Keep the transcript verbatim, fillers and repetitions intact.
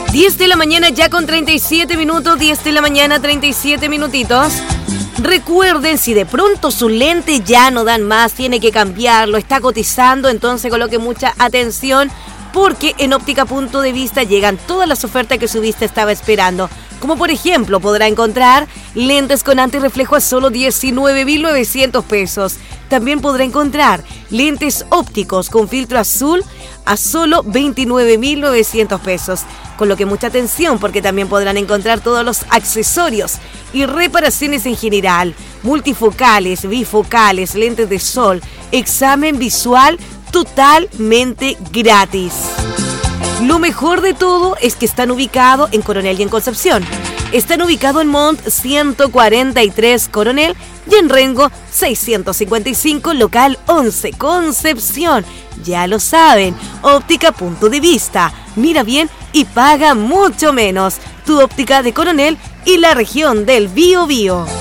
diez de la mañana ya con treinta y siete minutos, diez de la mañana treinta y siete minutitos. Recuerden, si de pronto sus lentes ya no dan más, tiene que cambiarlo, está cotizando, entonces coloque mucha atención porque en Óptica Punto de Vista llegan todas las ofertas que su vista estaba esperando. Como por ejemplo, podrá encontrar lentes con antirreflejo a solo diecinueve mil novecientos pesos. También podrá encontrar lentes ópticos con filtro azul a solo veintinueve mil novecientos pesos. Coloque mucha atención porque también podrán encontrar todos los accesorios y reparaciones en general, multifocales, bifocales, lentes de sol, examen visual totalmente gratis. Lo mejor de todo es que están ubicados en Coronel y en Concepción. Están ubicados en Mont ciento cuarenta y tres Coronel y en Rengo seiscientos cincuenta y cinco, local once, Concepción. Ya lo saben, Óptica Punto de Vista. Mira bien y paga mucho menos. Tu óptica de Coronel y la región del Bío Bío.